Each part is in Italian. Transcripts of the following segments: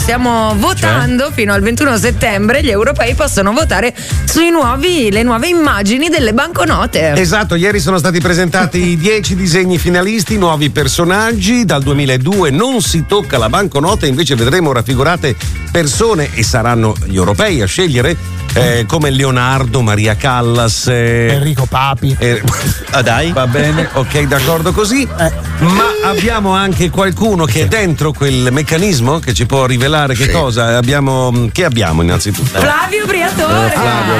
stiamo votando fino al 21 settembre. Gli europei possono votare le nuove immagini delle banconote. Esatto, ieri sono stati presentati 10 disegni finalisti, nuovi personaggi. Dal 2002 non si tocca la banconota, invece vedremo raffigurate persone, e saranno gli europei a scegliere, come Leonardo, Maria Callas, Enrico Papi. Dai, va bene, ok, d'accordo così. Ma abbiamo anche qualcuno che è dentro quel meccanismo che ci può rivelare che cosa abbiamo. Che abbiamo innanzitutto? Flavio Briatore.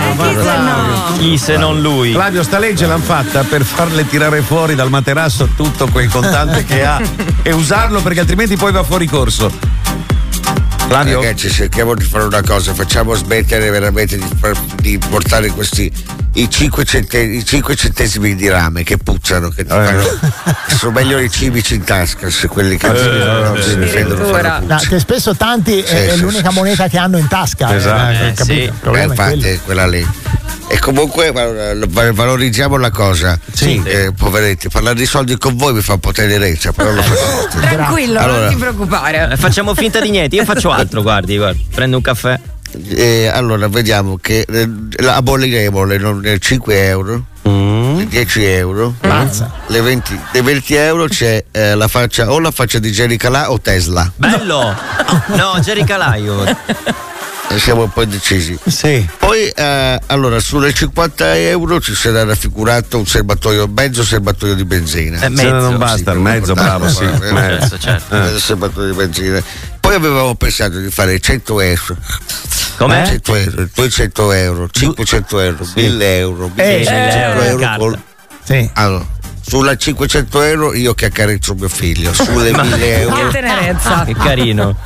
Chi se non lui? Flavio, sta legge l'hanno fatta per farle tirare fuori dal materasso tutto quel contante che ha e usarlo, perché altrimenti poi va fuori corso. Flavio? Ragazzi, cerchiamo di fare una cosa, facciamo smettere veramente di portare i 5 centesimi di rame che puzzano, che sono meglio i civici in tasca, se quelli che si difendono fanno che spesso tanti è l'unica moneta che hanno in tasca. Esatto. Il problema è infatti quella lì. E comunque valorizziamo la cosa. Sì. Poveretti, parlare di soldi con voi mi fa un po' tenerezza, però lo faccio. Tranquillo, non ti preoccupare. Facciamo finta di niente, io faccio altro, guardi, prendo un caffè. Allora vediamo che aboliremo le 5 euro, le 10 euro, le 20 euro c'è la faccia di Jerry Calà o Tesla. Bello! No, Jerry Calà io. Siamo un po' indecisi. Sì. Poi allora sulle 50 euro ci sarà raffigurato mezzo serbatoio di benzina. Mezzo, non basta, sì, mezzo, bravo, sì. Certo. Mezzo serbatoio di benzina. Poi avevamo pensato di fare 100 euro. Com'è? 100 euro, poi 100 euro, 500 euro, 1000 euro, 500 euro. Sì. Allora, sulla 500 euro io che accarezzo mio figlio, sulle 1000 euro Che tenerezza. Che carino.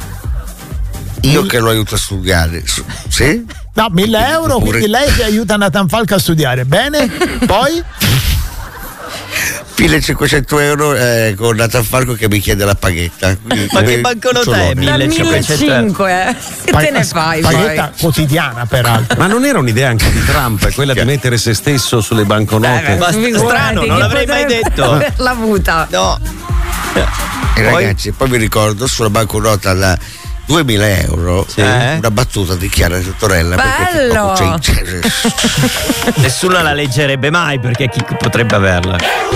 io che lo aiuto a studiare. Sì? No, 1000 euro, quindi lei che aiuta Nathan Falco a studiare. Bene, poi? 1500 euro con Nathan Falco che mi chiede la paghetta. Ma che banconota è? 1500 Che te ne fai? Paghetta quotidiana, peraltro. Ma non era un'idea anche di Trump quella di mettere se stesso sulle banconote? Strano, non l'avrei mai detto. Averla avuta. No. E ragazzi, poi vi ricordo sulla banconota da 2000 euro una battuta di Chiara Torella. Bello! Nessuno la leggerebbe mai, perché chi potrebbe averla?